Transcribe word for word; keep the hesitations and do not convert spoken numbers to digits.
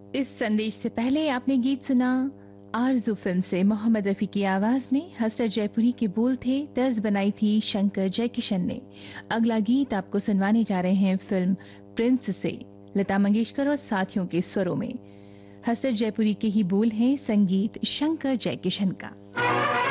इस संदेश से पहले आपने गीत सुना आरज़ू फिल्म से। मोहम्मद रफी की आवाज में हसरत जयपुरी के बोल थे, तर्ज बनाई थी शंकर जयकिशन ने। अगला गीत आपको सुनवाने जा रहे हैं फिल्म प्रिंस से, लता मंगेशकर और साथियों के स्वरों में। हसरत जयपुरी के ही बोल हैं, संगीत शंकर जयकिशन का।